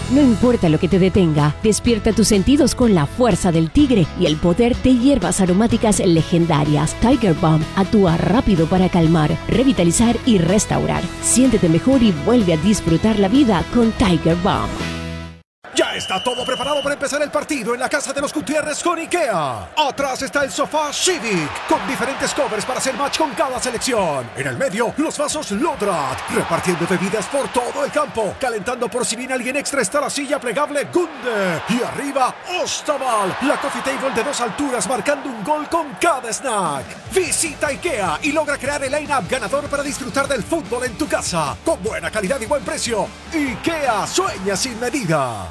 No importa lo que te detenga, despierta tus sentidos con la fuerza del tigre y el poder de hierbas aromáticas legendarias. Tiger Balm actúa rápido para calmar, revitalizar y restaurar. Siéntete mejor y vuelve a disfrutar la vida con Tiger Balm. Ya está todo preparado para empezar el partido en la casa de los Gutiérrez con IKEA. Atrás está el sofá Civic, con diferentes covers para hacer match con cada selección. En el medio, los vasos Lodrat, repartiendo bebidas por todo el campo. Calentando por si viene alguien extra está la silla plegable Gunde. Y arriba, Ostaval, la coffee table de 2 alturas, marcando un gol con cada snack. Visita IKEA y logra crear el line-up ganador para disfrutar del fútbol en tu casa. Con buena calidad y buen precio. IKEA sueña sin medida.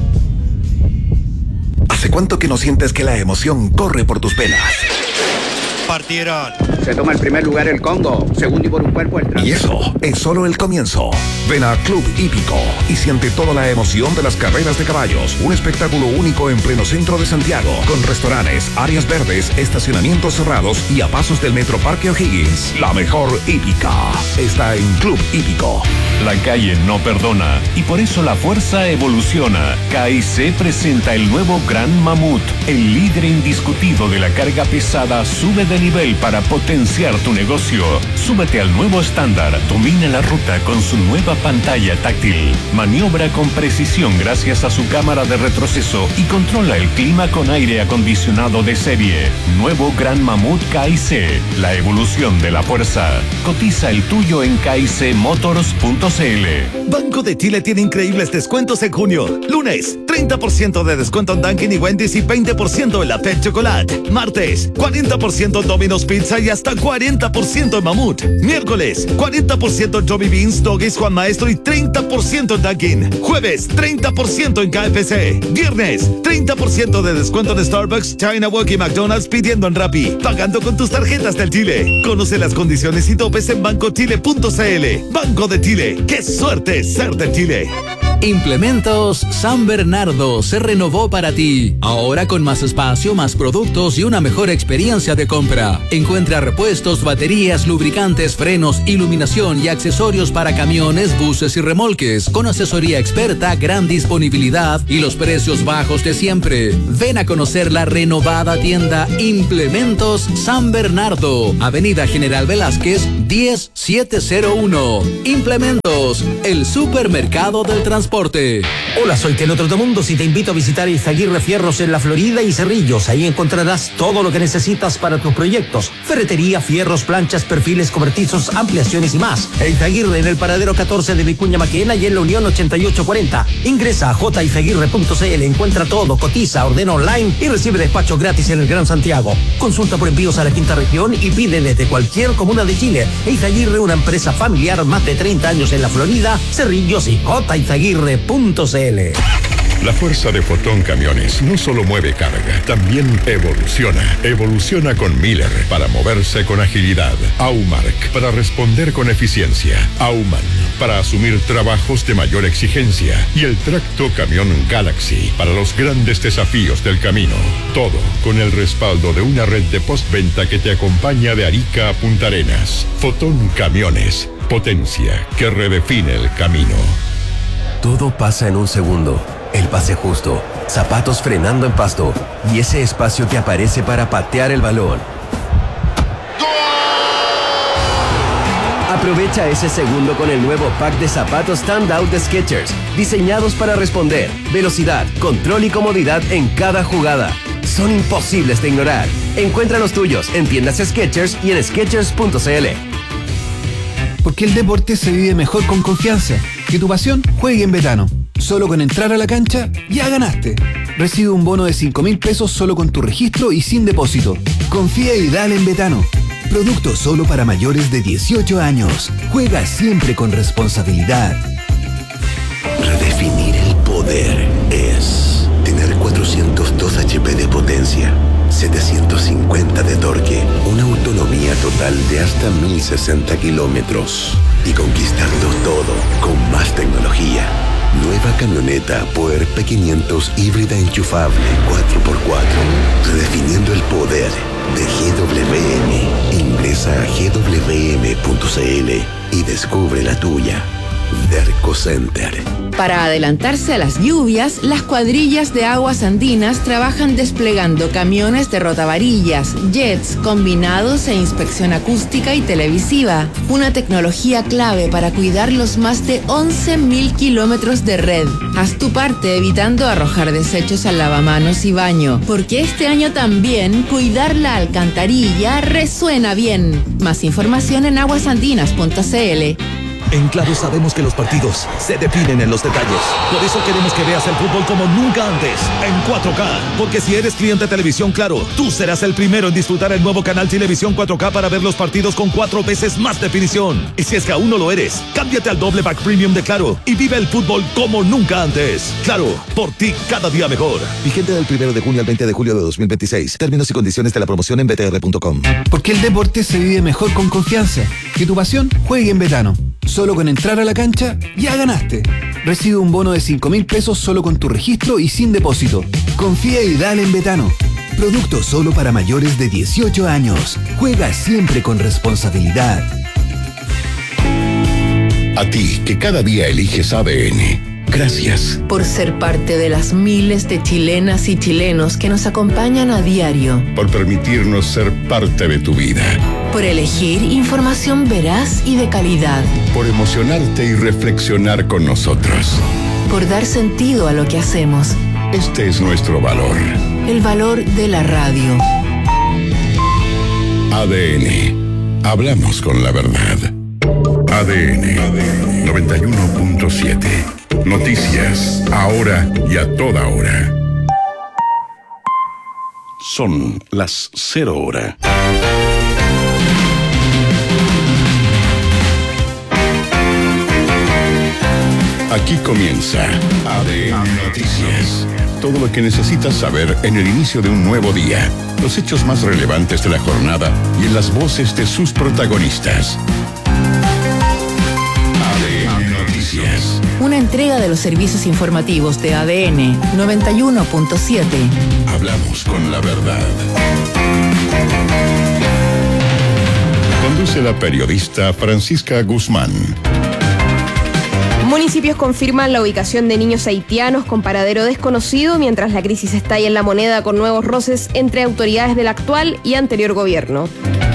¿Hace cuánto que no sientes que la emoción corre por tus venas? Partieron. Se toma el primer lugar el Congo, segundo y por un cuerpo el Y eso es solo el comienzo. Ven a Club Hípico y siente toda la emoción de las carreras de caballos. Un espectáculo único en pleno centro de Santiago, con restaurantes, áreas verdes, estacionamientos cerrados y a pasos del Metro Parque O'Higgins. La mejor hípica está en Club Hípico. La calle no perdona y por eso la fuerza evoluciona. KIC presenta el nuevo Gran Mamut, el líder indiscutido de la carga pesada. Sube de nivel para potenciar tu negocio. Súbete al nuevo estándar. Domina la ruta con su nueva pantalla táctil. Maniobra con precisión gracias a su cámara de retroceso y controla el clima con aire acondicionado de serie. Nuevo Gran Mamut KIC, la evolución de la fuerza. Cotiza el tuyo en kicmotors.cl. Banco de Chile tiene increíbles descuentos en junio. Lunes, 30% de descuento en Dunkin' y Wendy's y 20% en la Pet Chocolate. Martes, 40% en Domino's Pizza y hasta 40% en Mamut. Miércoles, 40% en Joby Beans, Doggies, Juan Maestro y 30% en Dunkin'. Jueves, 30% en KFC. Viernes, 30% de descuento en Starbucks, China Walk y McDonald's pidiendo en Rappi. Pagando con tus tarjetas del Chile. Conoce las condiciones y topes en bancochile.cl. Banco de Chile. ¡Qué suerte ser de Chile! Implementos San Bernardo se renovó para ti. Ahora con más espacio, más productos y una mejor experiencia de compra. Encuentra repuestos, baterías, lubricantes, frenos, iluminación y accesorios para camiones, buses y remolques. Con asesoría experta, gran disponibilidad y los precios bajos de siempre. Ven a conocer la renovada tienda Implementos San Bernardo. Avenida General Velázquez, 10701. Implementos, el supermercado del transporte. Hola, soy Teno Trotamundos y te invito a visitar Izaguirre Fierros en la Florida y Cerrillos. Ahí encontrarás todo lo que necesitas para tus proyectos: ferretería, fierros, planchas, perfiles, cobertizos, ampliaciones y más. Izaguirre en el paradero 14 de Vicuña Maquena y en la Unión 8840. Ingresa a jizaguirre.cl, encuentra todo, cotiza, ordena online y recibe despacho gratis en el Gran Santiago. Consulta por envíos a la quinta región y pide desde cualquier comuna de Chile. Izaguirre, una empresa familiar, más de 30 años en la Florida, Cerrillos y jizaguirre.cl. La fuerza de Fotón Camiones no solo mueve carga, también evoluciona. Evoluciona con Miller para moverse con agilidad. Aumark para responder con eficiencia. Auman para asumir trabajos de mayor exigencia. Y el tracto camión Galaxy para los grandes desafíos del camino. Todo con el respaldo de una red de postventa que te acompaña de Arica a Punta Arenas. Fotón Camiones, potencia que redefine el camino. Todo pasa en un segundo. El pase justo, zapatos frenando en pasto y ese espacio que aparece para patear el balón. Aprovecha ese segundo con el nuevo pack de zapatos Standout de Skechers, diseñados para responder, velocidad, control y comodidad en cada jugada. Son imposibles de ignorar. Encuentra los tuyos en tiendas Skechers y en Skechers.cl. Porque el deporte se vive mejor con confianza. Que tu pasión juegue en Betano. Solo con entrar a la cancha, ya ganaste. Recibe un bono de 5.000 pesos solo con tu registro y sin depósito. Confía y dale en Betano. Producto solo para mayores de 18 años. Juega siempre con responsabilidad. Redefinir el poder es tener 402 HP de potencia, 750 de torque, una autonomía total de hasta 1.060 kilómetros y conquistarlo todo con más tecnología. Nueva camioneta Power P500 híbrida enchufable 4x4, redefiniendo el poder de GWM. Ingresa a gwm.cl y descubre la tuya. Derco Center. Para adelantarse a las lluvias, las cuadrillas de aguas andinas trabajan desplegando camiones de rotavarillas, jets, combinados e inspección acústica y televisiva. Una tecnología clave para cuidar los más de 11.000 kilómetros de red. Haz tu parte evitando arrojar desechos al lavamanos y baño, porque este año también cuidar la alcantarilla resuena bien. Más información en aguasandinas.cl. En Claro sabemos que los partidos se definen en los detalles. Por eso queremos que veas el fútbol como nunca antes, en 4K. Porque si eres cliente Televisión Claro, tú serás el primero en disfrutar el nuevo canal Televisión 4K para ver los partidos con 4 veces más definición. Y si es que aún no lo eres, cámbiate al doble pack premium de Claro y vive el fútbol como nunca antes. Claro, por ti cada día mejor. Vigente del 1 de junio al 20 de julio de 2026. Términos y condiciones de la promoción en btr.com. Porque el deporte se vive mejor con confianza. Que tu pasión juegue en Betano. Solo con entrar a la cancha, ya ganaste. Recibe un bono de 5.000 pesos solo con tu registro y sin depósito. Confía y dale en Betano. Producto solo para mayores de 18 años. Juega siempre con responsabilidad. A ti, que cada día eliges ADN. Gracias. Por ser parte de las miles de chilenas y chilenos que nos acompañan a diario. Por permitirnos ser parte de tu vida. Por elegir información veraz y de calidad. Por emocionarte y reflexionar con nosotros. Por dar sentido a lo que hacemos. Este es nuestro valor. El valor de la radio. ADN. Hablamos con la verdad. ADN 91.7. Noticias, ahora y a toda hora. Son las 0 horas. Aquí comienza ADN Noticias. Todo lo que necesitas saber en el inicio de un nuevo día. Los hechos más relevantes de la jornada y en las voces de sus protagonistas. ADN Noticias. Una entrega de los servicios informativos de ADN 91.7. Hablamos con la verdad. Conduce la periodista Francisca Guzmán. Municipios confirman la ubicación de niños haitianos con paradero desconocido mientras la crisis estalla en la moneda con nuevos roces entre autoridades del actual y anterior gobierno.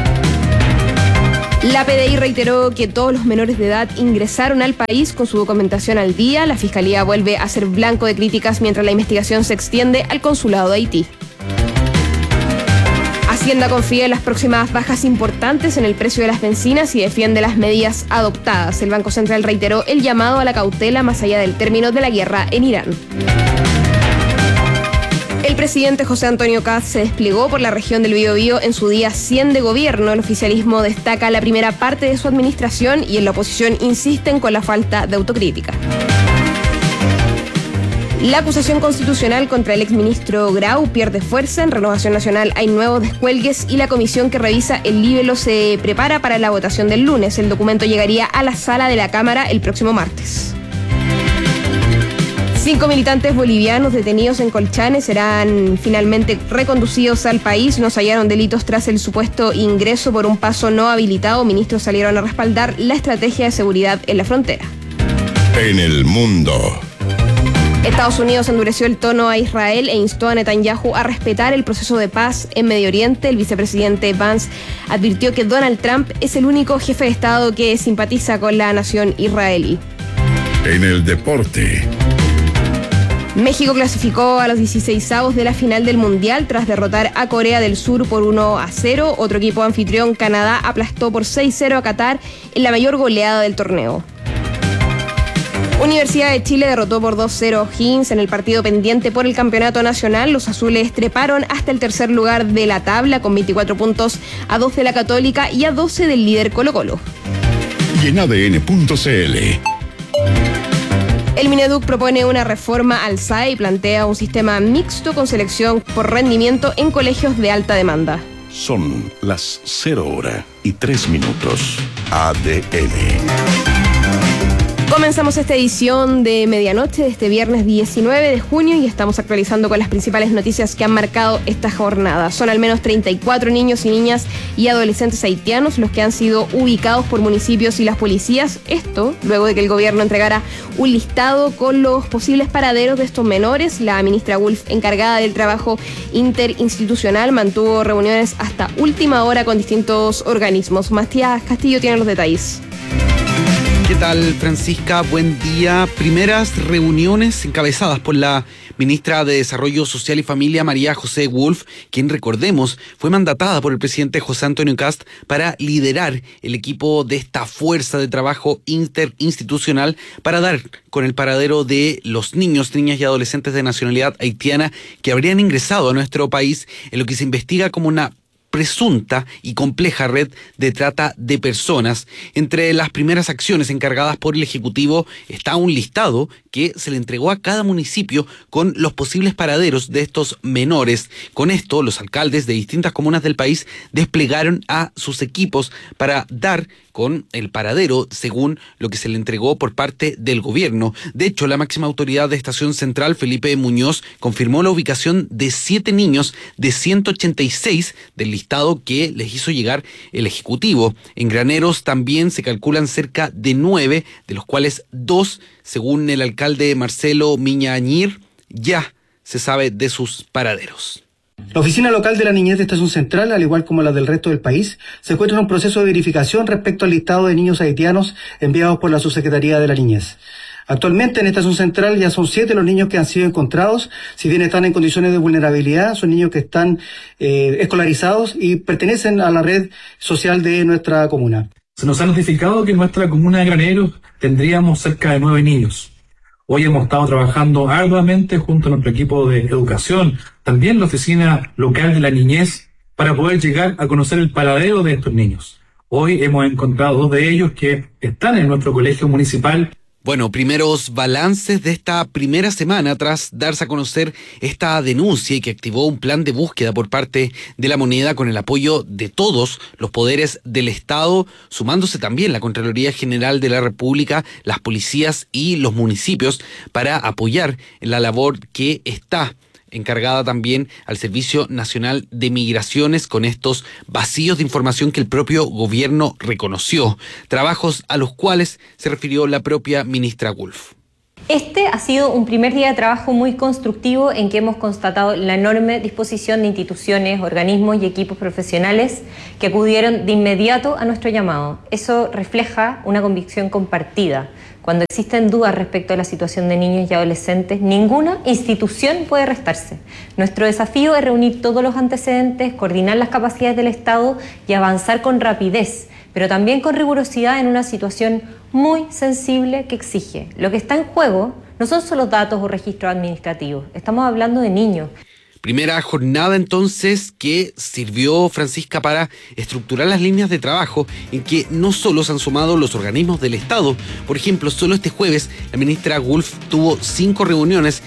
La PDI reiteró que todos los menores de edad ingresaron al país con su documentación al día. La Fiscalía vuelve a ser blanco de críticas mientras la investigación se extiende al Consulado de Haití. Hacienda confía en las próximas bajas importantes en el precio de las bencinas y defiende las medidas adoptadas. El Banco Central reiteró el llamado a la cautela más allá del término de la guerra en Irán. El presidente José Antonio Kast se desplegó por la región del Biobío en su día 100 de gobierno. El oficialismo destaca la primera parte de su administración y en la oposición insisten con la falta de autocrítica. La acusación constitucional contra el exministro Grau pierde fuerza. En Renovación Nacional hay nuevos descuelgues y la comisión que revisa el libelo se prepara para la votación del lunes. El documento llegaría a la sala de la Cámara el próximo martes. 5 militantes bolivianos detenidos en Colchane serán finalmente reconducidos al país. No se hallaron delitos tras el supuesto ingreso por un paso no habilitado. Ministros salieron a respaldar la estrategia de seguridad en la frontera. En el mundo. Estados Unidos endureció el tono a Israel e instó a Netanyahu a respetar el proceso de paz en Medio Oriente. El vicepresidente Vance advirtió que Donald Trump es el único jefe de Estado que simpatiza con la nación israelí. En el deporte. México clasificó a los 16avos de la final del Mundial tras derrotar a Corea del Sur por 1-0. Otro equipo anfitrión, Canadá, aplastó por 6-0 a Qatar en la mayor goleada del torneo. Universidad de Chile derrotó por 2-0 a O'Higgins en el partido pendiente por el campeonato nacional. Los azules treparon hasta el tercer lugar de la tabla con 24 puntos, a 2 de la Católica y a 12 del líder Colo-Colo. Y en ADN.cl. El Mineduc propone una reforma al SAE y plantea un sistema mixto con selección por rendimiento en colegios de alta demanda. Son las 0 horas y 3 minutos. ADN. Comenzamos esta edición de medianoche de este viernes 19 de junio y estamos actualizando con las principales noticias que han marcado esta jornada. Son al menos 34 niños y niñas y adolescentes haitianos los que han sido ubicados por municipios y las policías. Esto luego de que el gobierno entregara un listado con los posibles paraderos de estos menores. La ministra Wolf, encargada del trabajo interinstitucional, mantuvo reuniones hasta última hora con distintos organismos. Matías Castillo tiene los detalles. ¿Qué tal, Francisca? Buen día. Primeras reuniones encabezadas por la ministra de Desarrollo Social y Familia, María José Wolf, quien, recordemos, fue mandatada por el presidente José Antonio Kast para liderar el equipo de esta fuerza de trabajo interinstitucional para dar con el paradero de los niños, niñas y adolescentes de nacionalidad haitiana que habrían ingresado a nuestro país en lo que se investiga como una presunta y compleja red de trata de personas. Entre las primeras acciones encargadas por el Ejecutivo está un listado que se le entregó a cada municipio con los posibles paraderos de estos menores. Con esto, los alcaldes de distintas comunas del país desplegaron a sus equipos para dar con el paradero según lo que se le entregó por parte del gobierno. De hecho, la máxima autoridad de Estación Central, Felipe Muñoz, confirmó la ubicación de 7 niños de 186 del listado que les hizo llegar el Ejecutivo. En Graneros también se calculan cerca de 9, de los cuales 2, según el alcalde Marcelo Miñañir, ya se sabe de sus paraderos. La Oficina Local de la Niñez de Estación Central, al igual como la del resto del país, se encuentra en un proceso de verificación respecto al listado de niños haitianos enviados por la Subsecretaría de la Niñez. Actualmente en Estación Central ya son 7 los niños que han sido encontrados, si bien están en condiciones de vulnerabilidad, son niños que están escolarizados y pertenecen a la red social de nuestra comuna. Se nos ha notificado que en nuestra comuna de Graneros tendríamos cerca de 9 niños. Hoy hemos estado trabajando arduamente junto a nuestro equipo de educación, también la Oficina Local de la Niñez, para poder llegar a conocer el paradero de estos niños. Hoy hemos encontrado 2 de ellos que están en nuestro colegio municipal. Bueno, primeros balances de esta primera semana tras darse a conocer esta denuncia y que activó un plan de búsqueda por parte de la Moneda con el apoyo de todos los poderes del Estado, sumándose también la Contraloría General de la República, las policías y los municipios para apoyar en la labor que está encargada también al Servicio Nacional de Migraciones con estos vacíos de información que el propio gobierno reconoció, trabajos a los cuales se refirió la propia ministra Wolf. Este ha sido un primer día de trabajo muy constructivo en que hemos constatado la enorme disposición de instituciones, organismos y equipos profesionales que acudieron de inmediato a nuestro llamado. Eso refleja una convicción compartida. Cuando existen dudas respecto a la situación de niños y adolescentes, ninguna institución puede restarse. Nuestro desafío es reunir todos los antecedentes, coordinar las capacidades del Estado y avanzar con rapidez, pero también con rigurosidad en una situación muy sensible que exige. Lo que está en juego no son solo datos o registros administrativos, estamos hablando de niños. Primera jornada entonces que sirvió, Francisca, para estructurar las líneas de trabajo en que no solo se han sumado los organismos del Estado. Por ejemplo, solo este jueves la ministra Wolf tuvo 5 reuniones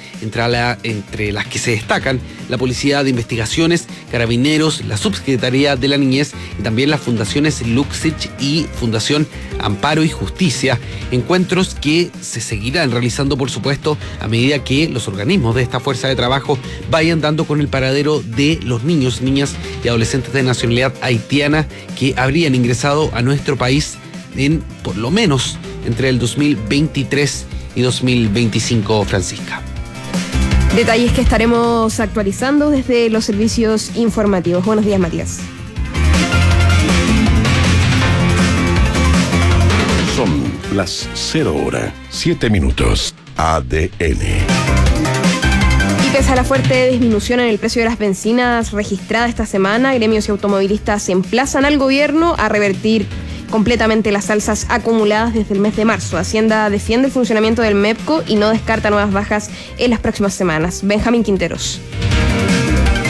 entre las que se destacan la Policía de Investigaciones, Carabineros, la Subsecretaría de la Niñez y también las fundaciones Luxich y Fundación Amparo y Justicia. Encuentros que se seguirán realizando, por supuesto, a medida que los organismos de esta fuerza de trabajo vayan dando con el paradero de los niños, niñas y adolescentes de nacionalidad haitiana que habrían ingresado a nuestro país en, por lo menos, entre el 2023 y 2025, Francisca. Detalles que estaremos actualizando desde los servicios informativos. Buenos días, Matías. Son las 0:07. ADN. Pese a la fuerte disminución en el precio de las bencinas registrada esta semana, gremios y automovilistas se emplazan al gobierno a revertir completamente las alzas acumuladas desde el mes de marzo. Hacienda defiende el funcionamiento del MEPCO y no descarta nuevas bajas en las próximas semanas. Benjamín Quinteros.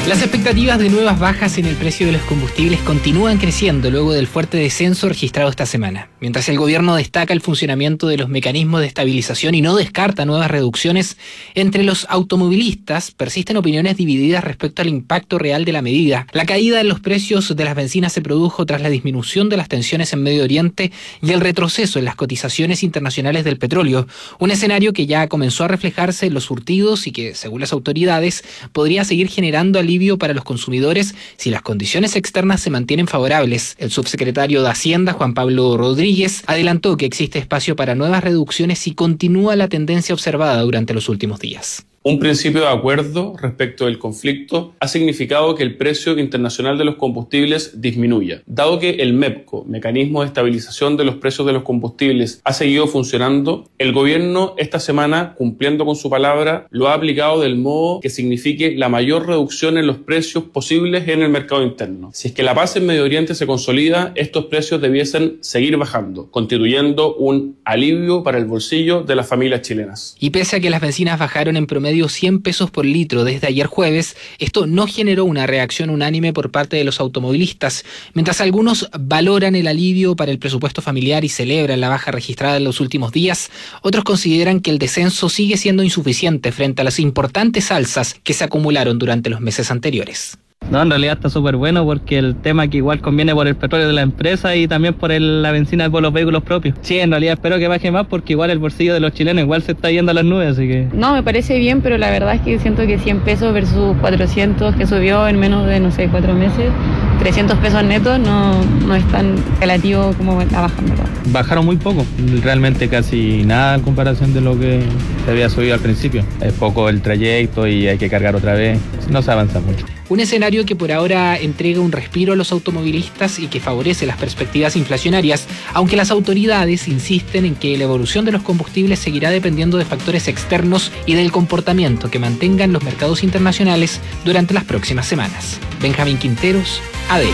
Las expectativas de nuevas bajas en el precio de los combustibles continúan creciendo luego del fuerte descenso registrado esta semana. Mientras el gobierno destaca el funcionamiento de los mecanismos de estabilización y no descarta nuevas reducciones, entre los automovilistas persisten opiniones divididas respecto al impacto real de la medida. La caída en los precios de las bencinas se produjo tras la disminución de las tensiones en Medio Oriente y el retroceso en las cotizaciones internacionales del petróleo, un escenario que ya comenzó a reflejarse en los surtidos y que, según las autoridades, podría seguir generando alivio para los consumidores si las condiciones externas se mantienen favorables. El subsecretario de Hacienda, Juan Pablo Rodríguez, adelantó que existe espacio para nuevas reducciones si continúa la tendencia observada durante los últimos días. Un principio de acuerdo respecto del conflicto ha significado que el precio internacional de los combustibles disminuya. Dado que el MEPCO, Mecanismo de Estabilización de los Precios de los Combustibles, ha seguido funcionando, el gobierno esta semana, cumpliendo con su palabra, lo ha aplicado del modo que signifique la mayor reducción en los precios posibles en el mercado interno. Si es que la paz en Medio Oriente se consolida, estos precios debiesen seguir bajando, constituyendo un alivio para el bolsillo de las familias chilenas. Y pese a que las bencinas bajaron en promedio 100 pesos por litro desde ayer jueves, esto no generó una reacción unánime por parte de los automovilistas. Mientras algunos valoran el alivio para el presupuesto familiar y celebran la baja registrada en los últimos días, otros consideran que el descenso sigue siendo insuficiente frente a las importantes alzas que se acumularon durante los meses anteriores. No, en realidad está súper bueno porque el tema que igual conviene por el petróleo de la empresa y también por la benzina por los vehículos propios. Sí, en realidad espero que baje más porque igual el bolsillo de los chilenos igual se está yendo a las nubes, así que... No, me parece bien, pero la verdad es que siento que 100 pesos versus 400 que subió en menos de, 4 meses, 300 pesos netos no es tan relativo como la baja, ¿verdad? Bajaron muy poco, realmente casi nada en comparación de lo que se había subido al principio. Es poco el trayecto y hay que cargar otra vez, no se avanza mucho. Un escenario que por ahora entrega un respiro a los automovilistas y que favorece las perspectivas inflacionarias, aunque las autoridades insisten en que la evolución de los combustibles seguirá dependiendo de factores externos y del comportamiento que mantengan los mercados internacionales durante las próximas semanas. Benjamín Quinteros, ADN.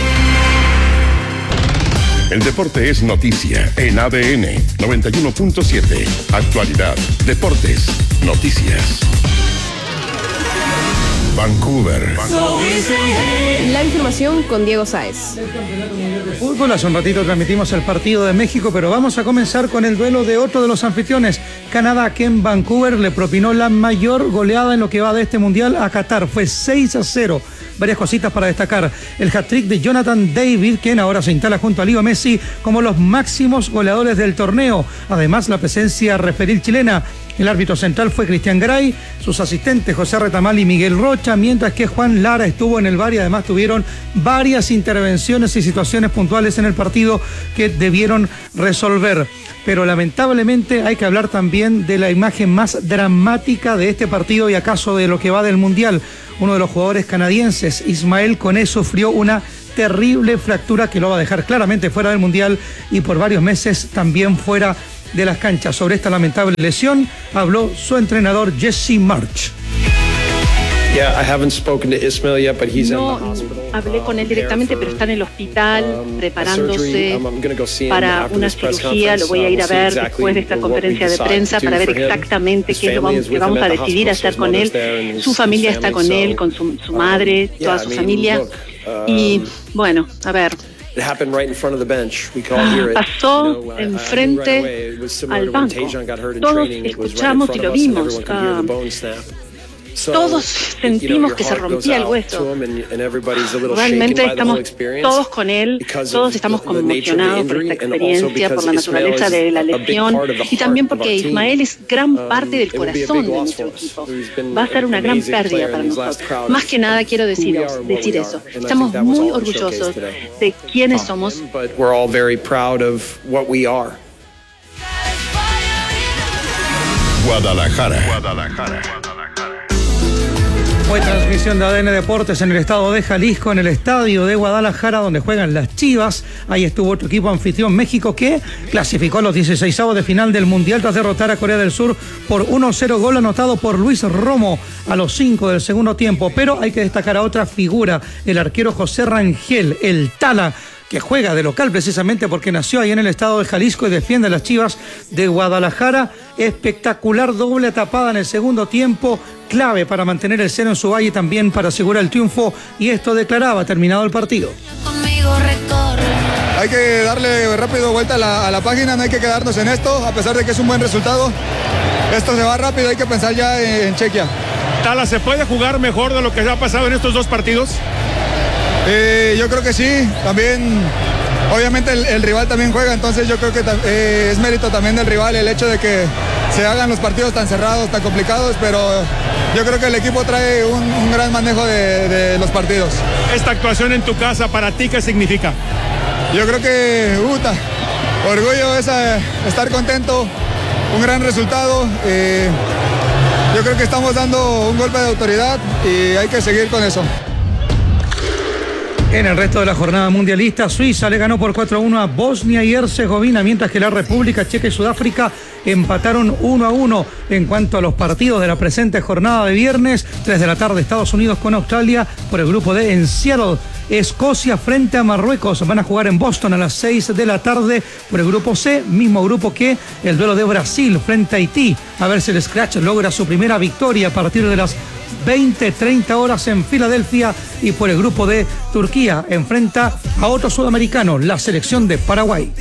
El deporte es noticia en ADN 91.7. Actualidad, deportes, noticias. Vancouver. La información con Diego Sáez. Fútbol, hace un ratito transmitimos el partido de México, pero vamos a comenzar con el duelo de otro de los anfitriones. Canadá, que en Vancouver le propinó la mayor goleada en lo que va de este mundial a Qatar. Fue 6-0. Varias cositas para destacar. El hat-trick de Jonathan David, quien ahora se instala junto a Leo Messi como los máximos goleadores del torneo. Además, la presencia referil chilena. El árbitro central fue Cristian Garay, sus asistentes José Retamal y Miguel Rocha, mientras que Juan Lara estuvo en el VAR y además tuvieron varias intervenciones y situaciones puntuales en el partido que debieron resolver. Pero lamentablemente hay que hablar también de la imagen más dramática de este partido y acaso de lo que va del Mundial. Uno de los jugadores canadienses, Ismael Koné, sufrió una terrible fractura que lo va a dejar claramente fuera del Mundial y por varios meses también fuera de las canchas. Sobre esta lamentable lesión habló su entrenador Jesse March. No hablé con él directamente, pero está en el hospital preparándose para una cirugía. Lo voy a ir a ver después de esta conferencia de prensa para ver exactamente qué es lo que vamos a decidir hacer con él. Su familia está con él, con su madre, toda su familia. Y bueno, a ver. Pasó enfrente al banco. Todos escuchamos y lo vimos. Todos sentimos que se rompía el hueso. Realmente estamos todos con él, todos estamos conmocionados por esta experiencia, por la naturaleza de la lesión y también porque Ismael es gran parte del corazón de nuestro equipo. Va a ser una gran pérdida para nosotros. Más que nada quiero decir eso. Estamos muy orgullosos de quiénes somos. Guadalajara. Fue transmisión de ADN Deportes en el estado de Jalisco, en el estadio de Guadalajara, donde juegan las Chivas. Ahí estuvo otro equipo anfitrión, México, que clasificó a los 16avos de final del Mundial tras derrotar a Corea del Sur por 1-0, gol anotado por Luis Romo a los 5 del segundo tiempo. Pero hay que destacar a otra figura, el arquero José Rangel, el Tala, que juega de local precisamente porque nació ahí en el estado de Jalisco y defiende a las Chivas de Guadalajara. Espectacular doble tapada en el segundo tiempo, clave para mantener el cero en su valle y también para asegurar el triunfo, y esto declaraba terminado el partido. Hay que darle rápido vuelta a la página, no hay que quedarnos en esto, a pesar de que es un buen resultado. Esto se va rápido, hay que pensar ya en Chequia. Tala, ¿se puede jugar mejor de lo que ha pasado en estos dos partidos? Yo creo que sí, también, obviamente el rival también juega, entonces yo creo que es mérito también del rival el hecho de que se hagan los partidos tan cerrados, tan complicados, pero yo creo que el equipo trae un gran manejo de los partidos. Esta actuación en tu casa, ¿para ti qué significa? Yo creo que, orgullo es estar contento, un gran resultado. Yo creo que estamos dando un golpe de autoridad y hay que seguir con eso. En el resto de la jornada mundialista, Suiza le ganó por 4-1 a Bosnia y Herzegovina, mientras que la República Checa y Sudáfrica empataron 1-1. En cuanto a los partidos de la presente jornada de viernes, 3 de la tarde, Estados Unidos con Australia por el grupo D en Seattle. Escocia frente a Marruecos, van a jugar en Boston a las 6 de la tarde por el grupo C, mismo grupo que el duelo de Brasil frente a Haití. A ver si el Scratch logra su primera victoria a partir de las 20-30 horas en Filadelfia. Y por el grupo de Turquía enfrenta a otro sudamericano, la selección de Paraguay.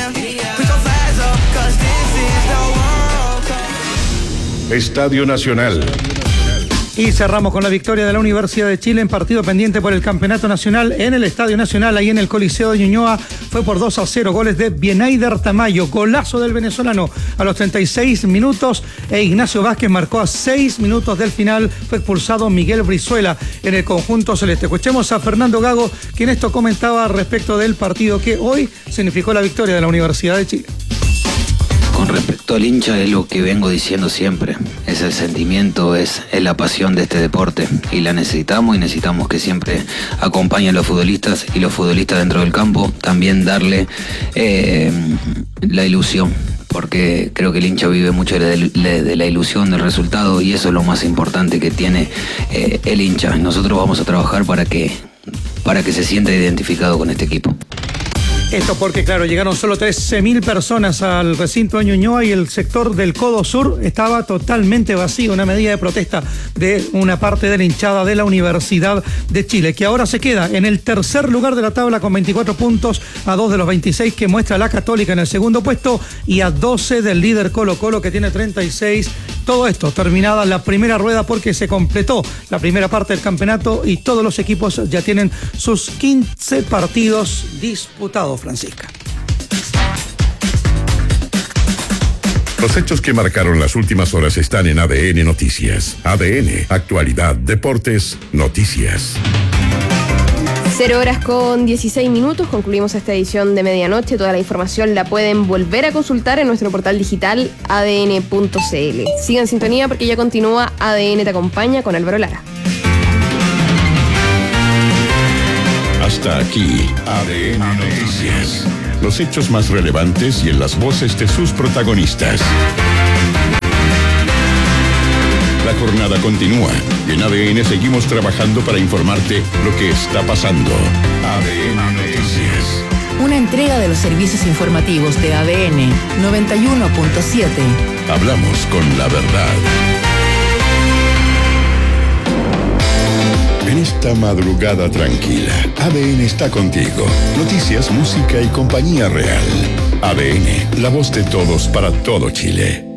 Estadio Nacional. Y cerramos con la victoria de la Universidad de Chile en partido pendiente por el Campeonato Nacional en el Estadio Nacional, ahí en el Coliseo de Ñuñoa. Fue por 2-0, goles de Bienaider Tamayo, golazo del venezolano a los 36 minutos, e Ignacio Vázquez marcó a 6 minutos del final. Fue expulsado Miguel Brizuela en el conjunto celeste. Escuchemos a Fernando Gago, quien esto comentaba respecto del partido que hoy significó la victoria de la Universidad de Chile. Con respecto al hincha, es lo que vengo diciendo siempre, es el sentimiento, es la pasión de este deporte, y la necesitamos, y necesitamos que siempre acompañen a los futbolistas, y los futbolistas dentro del campo también darle la ilusión, porque creo que el hincha vive mucho de la ilusión del resultado, y eso es lo más importante que tiene el hincha. Nosotros vamos a trabajar para que se sienta identificado con este equipo. Esto porque, claro, llegaron solo 13.000 personas al recinto de Ñuñoa y el sector del Codo Sur estaba totalmente vacío, una medida de protesta de una parte de la hinchada de la Universidad de Chile, que ahora se queda en el tercer lugar de la tabla con 24 puntos, a 2 de los 26 que muestra la Católica en el segundo puesto y a 12 del líder Colo Colo, que tiene 36. Todo esto terminada la primera rueda, porque se completó la primera parte del campeonato y todos los equipos ya tienen sus 15 partidos disputados. Francisca. Los hechos que marcaron las últimas horas están en ADN Noticias. ADN, actualidad, deportes, noticias. 0 horas con 16 minutos, concluimos esta edición de medianoche. Toda la información la pueden volver a consultar en nuestro portal digital adn.cl. Sigan en sintonía porque ya continúa ADN Te Acompaña con Álvaro Lara. Hasta aquí, ADN Noticias. Los hechos más relevantes y en las voces de sus protagonistas. La jornada continúa y en ADN seguimos trabajando para informarte lo que está pasando. ADN Noticias. Una entrega de los servicios informativos de ADN 91.7. Hablamos con la verdad. En esta madrugada tranquila, ADN está contigo. Noticias, música y compañía real. ADN, la voz de todos para todo Chile.